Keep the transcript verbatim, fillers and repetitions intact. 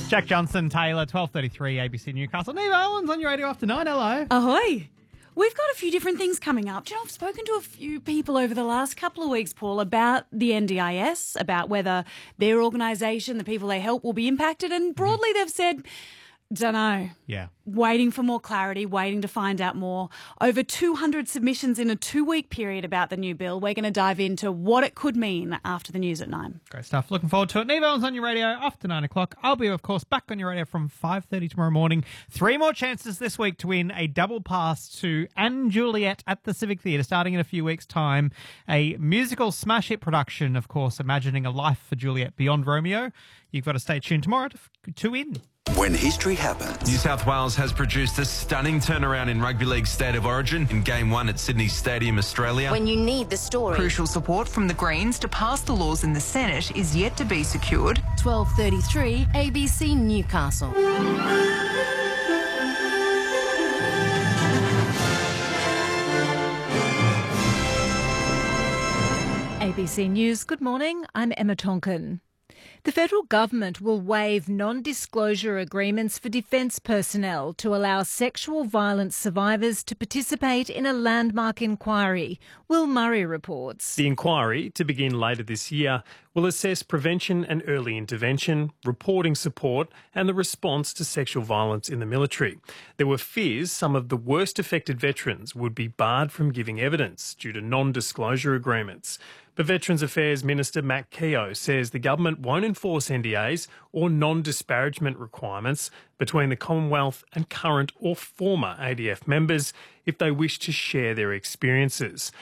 Jack Johnson, Taylor, twelve thirty-three, A B C Newcastle. Neve Owens on your radio after nine. Hello. Ahoy. We've got a few different things coming up. Do you know, I've spoken to a few people over the last couple of weeks, Paul, about the N D I S, about whether their organisation, the people they help, will be impacted. And broadly, they've said, don't know. Yeah. Waiting for more clarity, waiting to find out more. Over two hundred submissions in a two-week period about the new bill. We're going to dive into what it could mean after the news at nine. Great stuff. Looking forward to it. Neve Owens on your radio after nine o'clock. I'll be, of course, back on your radio from five thirty tomorrow morning. Three more chances this week to win a double pass to Anne Juliet at the Civic Theatre starting in a few weeks' time. A musical smash hit production, of course, imagining a life for Juliet beyond Romeo. You've got to stay tuned tomorrow to, to win. When history happens. New South Wales has produced a stunning turnaround in Rugby League State of Origin in Game one at Sydney Stadium, Australia. When you need the story. Crucial support from the Greens to pass the laws in the Senate is yet to be secured. twelve thirty-three, A B C Newcastle. A B C News, good morning, I'm Emma Tonkin. The federal government will waive non-disclosure agreements for defence personnel to allow sexual violence survivors to participate in a landmark inquiry. Will Murray reports. The inquiry, to begin later this year, will assess prevention and early intervention, reporting support and the response to sexual violence in the military. There were fears some of the worst affected veterans would be barred from giving evidence due to non-disclosure agreements. But Veterans Affairs Minister Matt Keogh says the government won't enforce N D As or non-disparagement requirements between the Commonwealth and current or former A D F members if they wish to share their experiences.